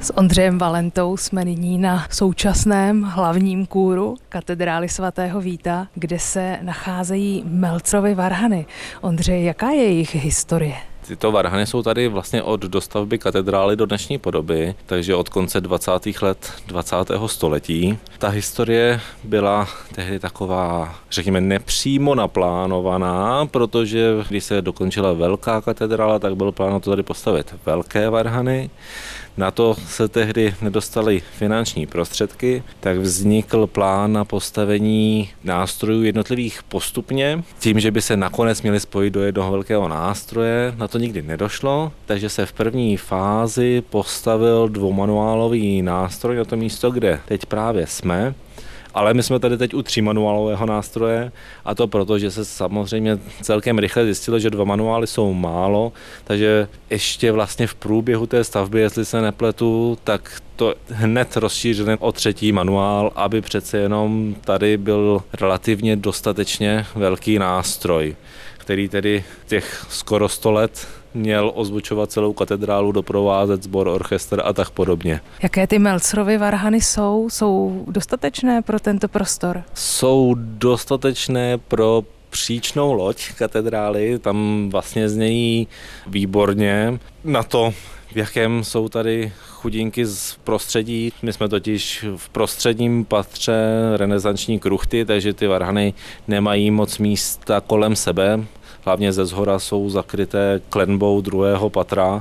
S Ondřejem Valentou jsme nyní na současném hlavním kůru katedrály svatého Víta, kde se nacházejí Meltzerovy varhany. Ondřej, jaká je jejich historie? Tyto varhany jsou tady vlastně od dostavby katedrály do dnešní podoby, takže od konce 20. let 20. století. Ta historie byla tehdy taková, řekněme, nepřímo naplánovaná, protože když se dokončila velká katedrála, tak byl plán to tady postavit velké varhany. Na to se tehdy nedostaly finanční prostředky, tak vznikl plán na postavení nástrojů jednotlivých postupně, tím, že by se nakonec měli spojit do jednoho velkého nástroje. Na to nikdy nedošlo, takže se v první fázi postavil dvoumanuálový nástroj na to místo, kde teď právě jsme. Ale my jsme tady teď u 3manuálového nástroje a to proto, že se samozřejmě celkem rychle zjistilo, že 2 manuály jsou málo, takže ještě vlastně v průběhu té stavby, jestli se nepletu, tak to hned rozšířili o 3. manuál, aby přece jenom tady byl relativně dostatečně velký nástroj, který tedy těch skoro 100 let měl ozvučovat celou katedrálu, doprovázet sbor, orchestr a tak podobně. Jaké ty Meltzerovy varhany jsou? Jsou dostatečné pro tento prostor? Jsou dostatečné pro příčnou loď katedrály, tam vlastně znějí výborně. Na to, v jakém jsou tady chudinky z prostředí. My jsme totiž v prostředním patře renesanční kruchty, takže ty varhany nemají moc místa kolem sebe. Hlavně ze zhora jsou zakryté klenbou 2. patra,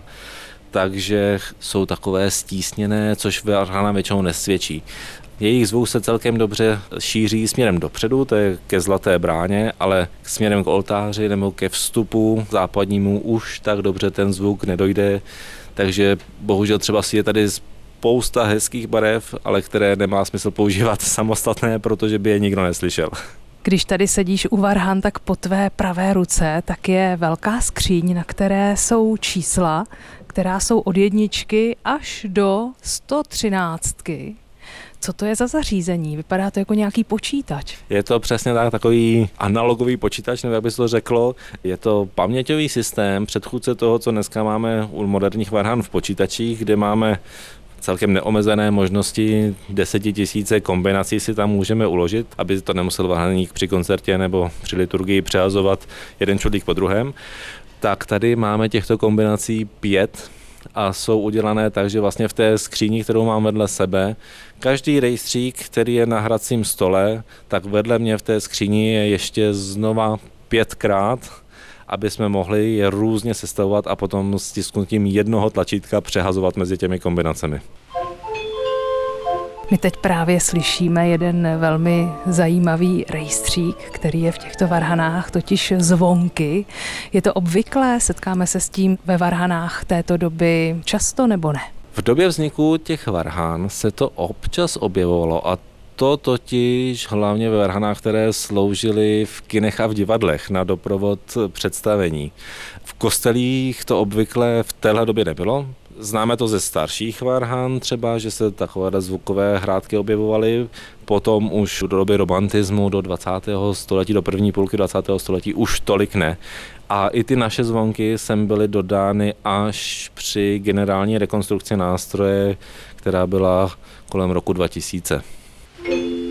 takže jsou takové stísněné, což varhanám většinou nesvědčí. Jejich zvuk se celkem dobře šíří směrem dopředu, to je ke Zlaté bráně, ale směrem k oltáři nebo ke vstupu západnímu už tak dobře ten zvuk nedojde, takže bohužel třeba si je tady spousta hezkých barev, ale které nemá smysl používat samostatné, protože by je nikdo neslyšel. Když tady sedíš u varhan, tak po tvé pravé ruce tak je velká skříň, na které jsou čísla, která jsou od 1 až do 113. Co to je za zařízení? Vypadá to jako nějaký počítač. Je to přesně takový analogový počítač, nebo jak by se to řeklo. Je to paměťový systém, předchůdce toho, co dneska máme u moderních varhan v počítačích, kde máme celkem neomezené možnosti, 10 000 kombinací si tam můžeme uložit, aby to nemusel varhaník při koncertě nebo při liturgii přehazovat jeden čudlík po druhém. Tak tady máme těchto kombinací 5 a jsou udělané tak, že vlastně v té skříni, kterou mám vedle sebe, každý rejstřík, který je na hracím stole, tak vedle mě v té skříni je ještě znova 5krát, aby jsme mohli je různě sestavovat a potom stisknutím jednoho tlačítka přehazovat mezi těmi kombinacemi. My teď právě slyšíme jeden velmi zajímavý rejstřík, který je v těchto varhanách, totiž zvonky. Je to obvyklé? Setkáme se s tím ve varhanách této doby často nebo ne? V době vzniku těch varhan se to občas objevovalo a to totiž hlavně ve varhanách, které sloužily v kinech a v divadlech na doprovod představení. V kostelích to obvykle v téhle době nebylo. Známe to ze starších varhan třeba, že se takové zvukové hrátky objevovaly. Potom už do doby romantismu, do 20. století, do první půlky 20. století už tolik ne. A i ty naše zvonky sem byly dodány až při generální rekonstrukci nástroje, která byla kolem roku 2000.